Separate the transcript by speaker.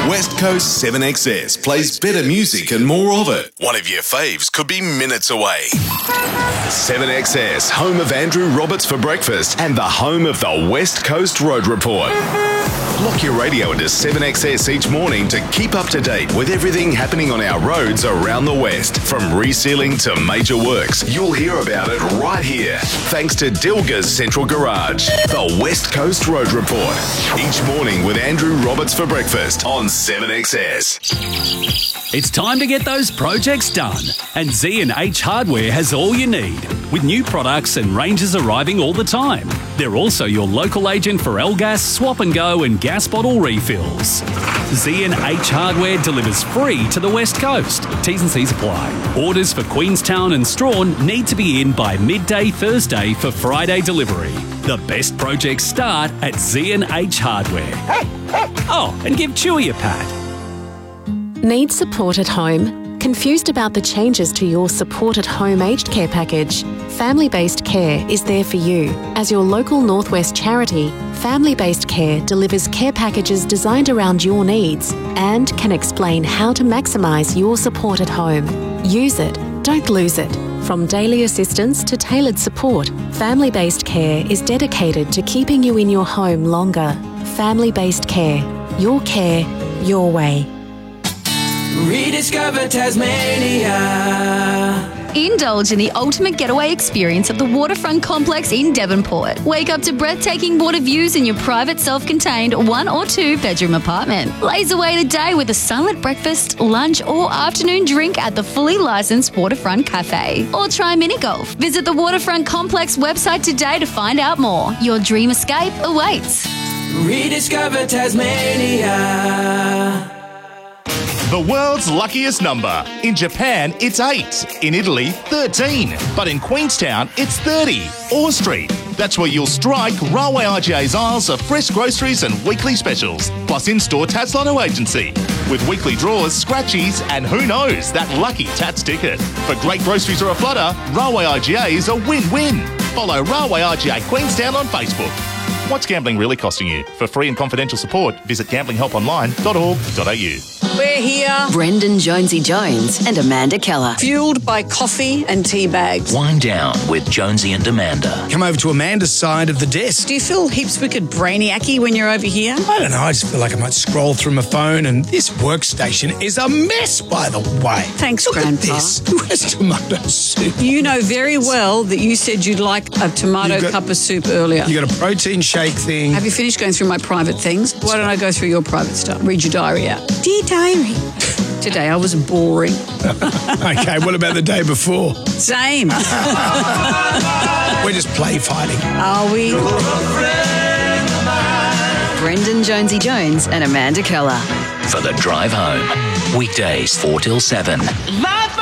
Speaker 1: West Coast 7XS plays better music and more of it. One of your faves could be minutes away. 7XS, home of Andrew Roberts for breakfast and the home of the West Coast Road Report. Lock your radio into 7XS each morning to keep up to date with everything happening on our roads around the West. From resealing to major works, you'll hear about it right here. Thanks to Dilga's Central Garage, the West Coast Road Report. Each morning with Andrew Roberts for breakfast on 7XS.
Speaker 2: It's time to get those projects done, and Z&H Hardware has all you need, with new products and ranges arriving all the time. They're also your local agent for L-Gas, Swap and Go and gas bottle refills. Z&H Hardware delivers free to the West Coast. T's and C's apply. Orders for Queenstown and Strawn need to be in by midday Thursday for Friday delivery. The best projects start at Z&H Hardware. Oh, and give Chewy a pat.
Speaker 3: Need support at home? Confused about the changes to your Support at Home aged care package? Family Based Care is there for you. As your local Northwest charity, Family Based Care delivers care packages designed around your needs and can explain how to maximise your support at home. Use it, don't lose it. From daily assistance to tailored support, Family Based Care is dedicated to keeping you in your home longer. Family Based Care. Your care, your way.
Speaker 4: Rediscover Tasmania.
Speaker 5: Indulge in the ultimate getaway experience of the Waterfront Complex in Devonport. Wake up to breathtaking water views in your private self-contained 1 or 2 bedroom apartment. Blaze away the day with a sunlit breakfast, lunch or afternoon drink at the fully licensed Waterfront Cafe. Or try mini golf. Visit the Waterfront Complex website today to find out more. Your dream escape awaits.
Speaker 4: Rediscover Tasmania.
Speaker 6: The world's luckiest number. In Japan, it's 8. In Italy, 13. But in Queenstown, it's 30. Orr Street. That's where you'll strike Railway IGA's aisles of fresh groceries and weekly specials. Plus in-store Tats Lotto agency. With weekly draws, scratchies, and who knows, that lucky Tats ticket. For great groceries or a flutter, Railway IGA is a win-win. Follow Railway IGA Queenstown on Facebook. What's gambling really costing you? For free and confidential support, visit gamblinghelponline.org.au.
Speaker 7: We're here.
Speaker 8: Brendan Jonesy Jones and Amanda Keller.
Speaker 7: Fueled by coffee and tea bags.
Speaker 9: Wind down with Jonesy and Amanda.
Speaker 10: Come over to Amanda's side of the desk.
Speaker 7: Do you feel heaps wicked brainiac-y when you're over here?
Speaker 10: I don't know. I just feel like I might scroll through my phone, and this workstation is a mess, by the way.
Speaker 7: Thanks,
Speaker 10: Look
Speaker 7: Grandpa.
Speaker 10: at this. Who has tomato soup?
Speaker 7: You know very well that you said you'd like a tomato cup of soup earlier.
Speaker 10: You got a protein shake thing.
Speaker 7: Have you finished going through my private things? Why don't I go through your private stuff? Read your diary out. Dear diary. Today I was boring.
Speaker 10: Okay, what about the day before?
Speaker 7: Same.
Speaker 10: We're just play fighting.
Speaker 7: Are we?
Speaker 8: Brendan Jonesy Jones and Amanda Keller.
Speaker 9: For the drive home. Weekdays 4 till 7.